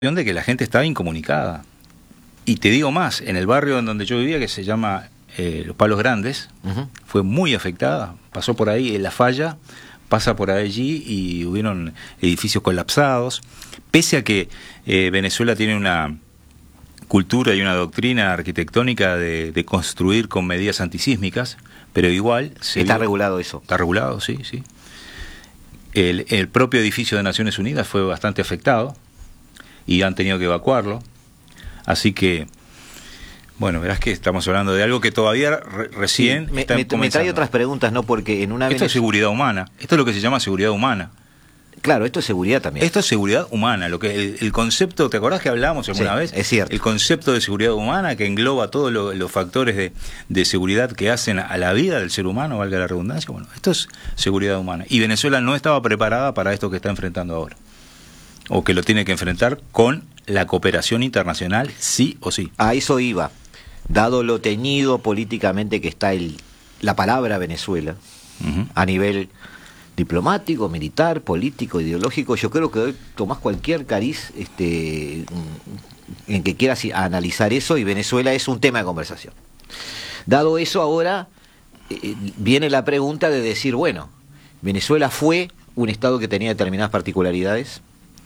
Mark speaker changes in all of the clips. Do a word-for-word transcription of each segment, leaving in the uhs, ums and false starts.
Speaker 1: de que la gente estaba incomunicada. Y te digo más, en el barrio en donde yo vivía, que se llama eh, Los Palos Grandes, uh-huh. fue muy afectada. Pasó por ahí en La Falla, pasa por allí y hubieron edificios colapsados. Pese a que eh, Venezuela tiene una cultura y una doctrina arquitectónica de, de construir con medidas antisísmicas, pero igual... Se
Speaker 2: está
Speaker 1: vio,
Speaker 2: regulado eso.
Speaker 1: Está regulado, sí, sí. El, el propio edificio de Naciones Unidas fue bastante afectado y han tenido que evacuarlo. Así que, bueno, verás que estamos hablando de algo que todavía re recién
Speaker 2: sí, me,
Speaker 1: está
Speaker 2: me, me trae otras preguntas, ¿no? Porque en una...
Speaker 1: Esto es seguridad humana. Esto es lo que se llama seguridad humana.
Speaker 2: Claro, esto es seguridad también.
Speaker 1: Esto es seguridad humana. Lo que el, el concepto, ¿te acordás que hablamos alguna
Speaker 2: sí,
Speaker 1: vez?
Speaker 2: Es cierto.
Speaker 1: El concepto de seguridad humana que engloba todos lo, los factores de, de seguridad que hacen a la vida del ser humano, valga la redundancia. Bueno, esto es seguridad humana. Y Venezuela no estaba preparada para esto que está enfrentando ahora. O que lo tiene que enfrentar con la cooperación internacional, sí o sí.
Speaker 2: A eso iba. Dado lo teñido políticamente que está el, la palabra Venezuela, uh-huh. a nivel diplomático, militar, político, ideológico, yo creo que hoy tomás cualquier cariz este, en que quieras analizar eso y Venezuela es un tema de conversación. Dado eso, ahora eh, viene la pregunta de decir, bueno, Venezuela fue un estado que tenía determinadas particularidades,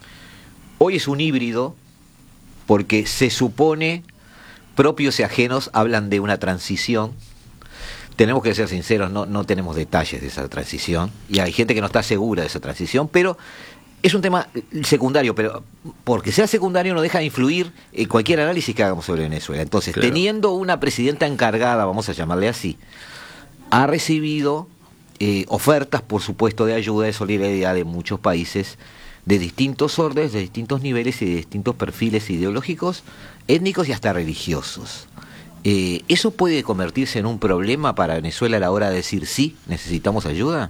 Speaker 2: hoy es un híbrido, porque se supone, propios y ajenos hablan de una transición. Tenemos que ser sinceros, no, no tenemos detalles de esa transición, y hay gente que no está segura de esa transición, pero es un tema secundario, pero porque sea secundario no deja de influir en cualquier análisis que hagamos sobre Venezuela. Entonces, claro. teniendo una presidenta encargada, vamos a llamarle así, ha recibido eh, ofertas, por supuesto, de ayuda, de solidaridad de muchos países, de distintos órdenes, de distintos niveles y de distintos perfiles ideológicos, étnicos y hasta religiosos. Eh, ¿Eso puede convertirse en un problema para Venezuela a la hora de decir sí, necesitamos ayuda?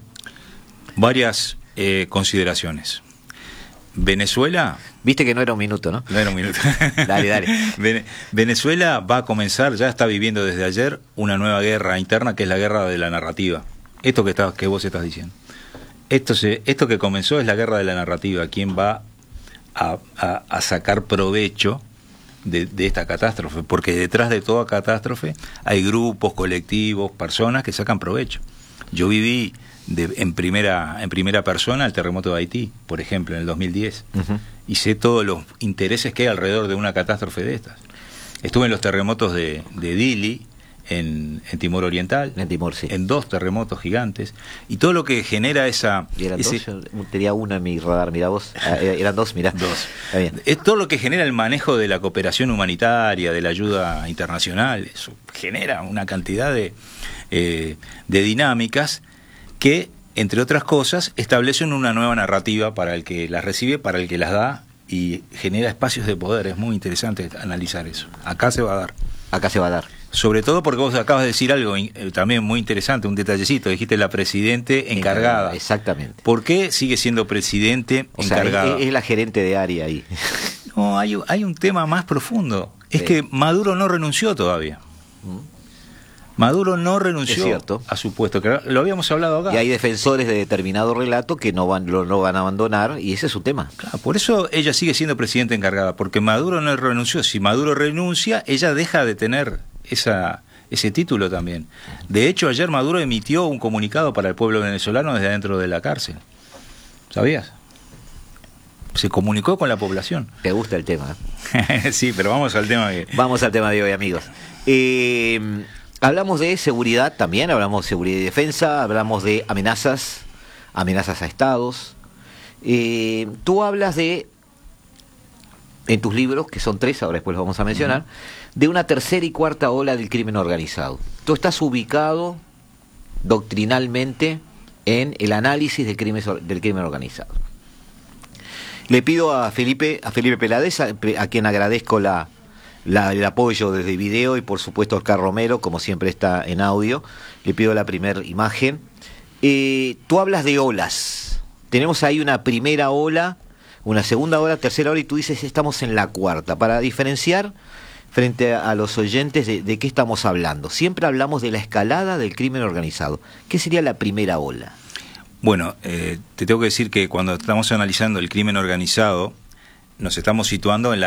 Speaker 1: Varias eh, consideraciones. Venezuela...
Speaker 2: Viste que no era un minuto, ¿no?
Speaker 1: No era un minuto.
Speaker 2: Dale, dale.
Speaker 1: Venezuela va a comenzar, ya está viviendo desde ayer, una nueva guerra interna, que es la guerra de la narrativa. Esto que, está, que vos estás diciendo. Esto, se, esto que comenzó es la guerra de la narrativa. ¿Quién va a, a, a sacar provecho de, de esta catástrofe? Porque detrás de toda catástrofe hay grupos, colectivos, personas que sacan provecho. Yo viví de, en, primera, en primera persona el terremoto de Haití, por ejemplo, en el dos mil diez. Uh-huh. Y sé todos los intereses que hay alrededor de una catástrofe de estas. Estuve en los terremotos de, de Dili, En, en Timor Oriental,
Speaker 2: en Timor, sí.
Speaker 1: En dos terremotos gigantes, y todo lo que genera esa...
Speaker 2: ¿Y eran
Speaker 1: ese,
Speaker 2: dos? Yo tenía uno en mi radar, mira vos. Ah, eran dos, mirá.
Speaker 1: Dos.
Speaker 2: Está bien.
Speaker 1: Es todo lo que genera el manejo de la cooperación humanitaria, de la ayuda internacional, eso genera una cantidad de, eh, de dinámicas que, entre otras cosas, establecen una nueva narrativa para el que las recibe, para el que las da, y genera espacios de poder. Es muy interesante analizar eso. Acá se va a dar.
Speaker 2: Acá se va a dar.
Speaker 1: Sobre todo porque vos acabas de decir algo eh, también muy interesante, un detallecito, dijiste la presidente encargada.
Speaker 2: Exactamente.
Speaker 1: ¿Por qué sigue siendo presidente
Speaker 2: o sea,
Speaker 1: encargada?
Speaker 2: Es, es la gerente de área ahí.
Speaker 1: No, hay, hay un tema más profundo. Es sí. que Maduro no renunció todavía. ¿Mm? Maduro no renunció a su puesto, que lo habíamos hablado acá.
Speaker 2: Y hay defensores de determinado relato que no van, lo, no van a abandonar, y ese es su tema.
Speaker 1: Claro, por eso ella sigue siendo presidenta encargada, porque Maduro no renunció. Si Maduro renuncia, ella deja de tener esa, ese título también. De hecho, ayer Maduro emitió un comunicado para el pueblo venezolano desde adentro de la cárcel. ¿Sabías? Se comunicó con la población.
Speaker 2: Te gusta el tema.
Speaker 1: Sí, pero vamos al tema que...
Speaker 2: Vamos al tema de hoy, amigos. Eh... Hablamos de seguridad también, hablamos de seguridad y defensa, hablamos de amenazas, amenazas a estados. Eh, tú hablas de, en tus libros, que son tres, ahora después los vamos a mencionar, uh-huh. de una tercera y cuarta ola del crimen organizado. Tú estás ubicado doctrinalmente en el análisis del crimen, del crimen organizado. Le pido a Felipe, a Felipe Peladez, a, a quien agradezco la... La, el apoyo desde video y por supuesto Oscar Romero, como siempre está en audio. Le pido la primera imagen. Eh, tú hablas de olas. Tenemos ahí una primera ola, una segunda ola, tercera ola, y tú dices estamos en la cuarta. Para diferenciar frente a, a los oyentes de, de qué estamos hablando. Siempre hablamos de la escalada del crimen organizado. ¿Qué sería la primera ola?
Speaker 1: Bueno, eh, te tengo que decir que cuando estamos analizando el crimen organizado, nos estamos situando en la